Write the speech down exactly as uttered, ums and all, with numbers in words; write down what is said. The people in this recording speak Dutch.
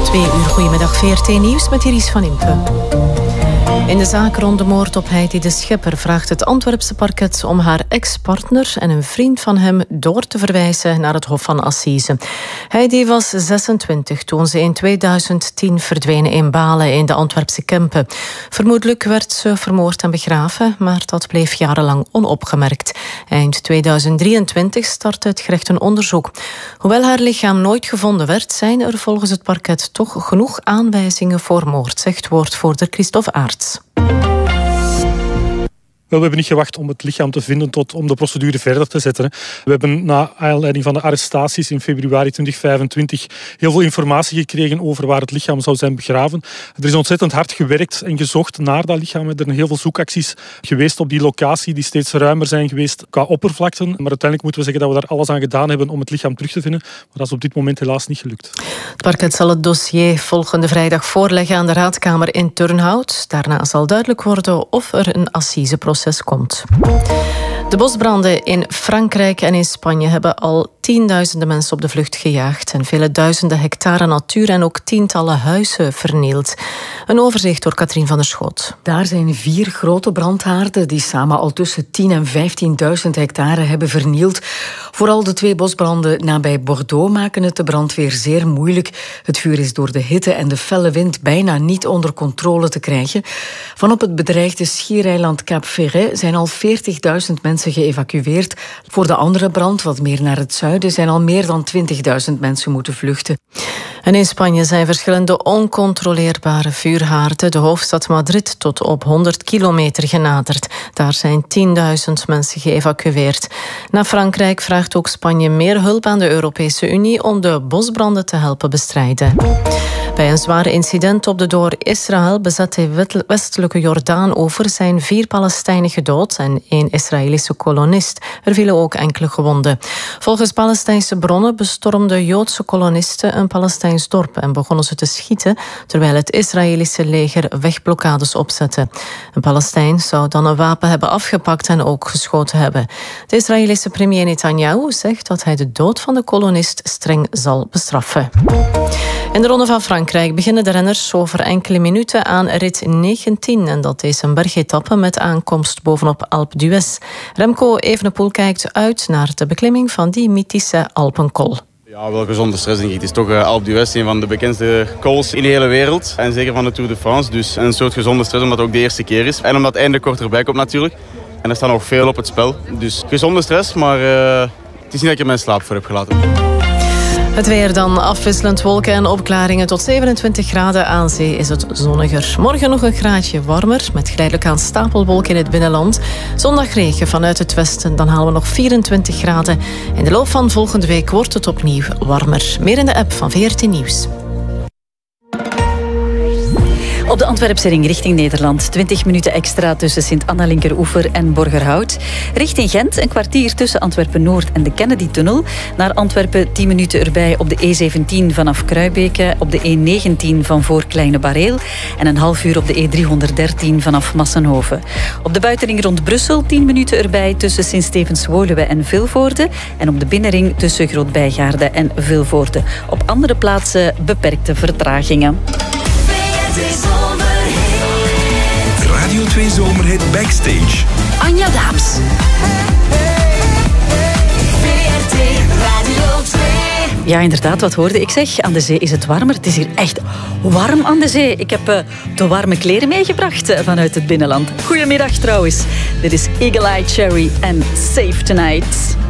Twee uur goedemiddag, V R T Nieuws met Iris van Impe. In de zaak rond de moord op Heidi de Schipper vraagt het Antwerpse parket om haar ex-partner en een vriend van hem door te verwijzen naar het Hof van Assise. Heidi was zesentwintig toen ze in tweeduizend tien verdween in Balen in de Antwerpse Kempen. Vermoedelijk werd ze vermoord en begraven, maar dat bleef jarenlang onopgemerkt. Eind tweeduizend drieëntwintig startte het gerecht een onderzoek. Hoewel haar lichaam nooit gevonden werd, zijn er volgens het parket toch genoeg aanwijzingen voor moord, zegt woordvoerder Christophe Aerts. Wel, we hebben niet gewacht om het lichaam te vinden tot om de procedure verder te zetten. We hebben na aanleiding van de arrestaties in februari tweeduizend vijfentwintig heel veel informatie gekregen over waar het lichaam zou zijn begraven. Er is ontzettend hard gewerkt en gezocht naar dat lichaam. Er zijn heel veel zoekacties geweest op die locatie die steeds ruimer zijn geweest qua oppervlakten. Maar uiteindelijk moeten we zeggen dat we daar alles aan gedaan hebben om het lichaam terug te vinden. Maar dat is op dit moment helaas niet gelukt. Het parket zal het dossier volgende vrijdag voorleggen aan de Raadkamer in Turnhout. Daarna zal duidelijk worden of er een assiseproces komt. De bosbranden in Frankrijk en in Spanje hebben al tienduizenden mensen op de vlucht gejaagd en vele duizenden hectare natuur en ook tientallen huizen vernield. Een overzicht door Katrien van der Schoot. Daar zijn vier grote brandhaarden die samen al tussen tien en vijftienduizend hectare hebben vernield. Vooral de twee bosbranden nabij Bordeaux maken het de brandweer zeer moeilijk. Het vuur is door de hitte en de felle wind bijna niet onder controle te krijgen. Van op het bedreigde schiereiland Cap Ferret zijn al veertigduizend mensen geëvacueerd. Voor de andere brand, wat meer naar het zuiden, zijn al meer dan twintigduizend mensen moeten vluchten. En in Spanje zijn verschillende oncontroleerbare vuurhaarden de hoofdstad Madrid tot op honderd kilometer genaderd. Daar zijn tienduizend mensen geëvacueerd. Na Frankrijk vraagt ook Spanje meer hulp aan de Europese Unie om de bosbranden te helpen bestrijden. Bij een zwaar incident op de door Israël bezette westelijke Jordaan-oever zijn vier Palestijnen gedood en één Israëlische kolonist. Er vielen ook enkele gewonden. Volgens Palestijnse bronnen bestormden Joodse kolonisten een Palestijns dorp en begonnen ze te schieten terwijl het Israëlische leger wegblokkades opzette. Een Palestijn zou dan een wapen hebben afgepakt en ook geschoten hebben. De Israëlische premier Netanyahu zegt dat hij de dood van de kolonist streng zal bestraffen. In de Ronde van Frankrijk beginnen de renners over enkele minuten aan rit negentien. En dat is een bergetappe met aankomst bovenop Alpe d'Huez. Remco Evenepoel kijkt uit naar de beklimming van die mythische Alpenkol. Ja, wel gezonde stress denk ik. Het is toch uh, Alpe d'Huez, een van de bekendste cols in de hele wereld. En zeker van de Tour de France. Dus een soort gezonde stress, omdat het ook de eerste keer is. En omdat het einde kort erbij komt natuurlijk. En er staat nog veel op het spel. Dus gezonde stress, maar uh, het is niet dat ik er mijn slaap voor heb gelaten. Het weer dan, afwisselend wolken en opklaringen tot zevenentwintig graden. Aan zee is het zonniger. Morgen nog een graadje warmer, met geleidelijk aan stapelwolken in het binnenland. Zondag regen vanuit het westen, dan halen we nog vierentwintig graden. In de loop van volgende week wordt het opnieuw warmer. Meer in de app van V R T Nieuws. Op de Antwerpse ring richting Nederland. twintig minuten extra tussen Sint-Anna-Linkeroever en Borgerhout. Richting Gent een kwartier tussen Antwerpen-Noord en de Kennedy-tunnel. Naar Antwerpen tien minuten erbij op de E zeventien vanaf Kruibeke. Op de E negentien van voor Kleine Bareel. En een half uur op de E driehonderddertien vanaf Massenhoven. Op de buitenring rond Brussel tien minuten erbij tussen Sint-Stevens-Woluwe en Vilvoorde. En op de binnenring tussen Groot-Bijgaarde en Vilvoorde. Op andere plaatsen beperkte vertragingen. Radio twee Zomerhit Backstage. Anja Daams. V R T Radio twee. Ja, inderdaad, wat hoorde ik zeg? Aan de zee is het warmer. Het is hier echt warm aan de zee. Ik heb uh, de warme kleren meegebracht uh, vanuit het binnenland. Goedemiddag trouwens. Dit is Eagle Eye Cherry en Safe Tonight.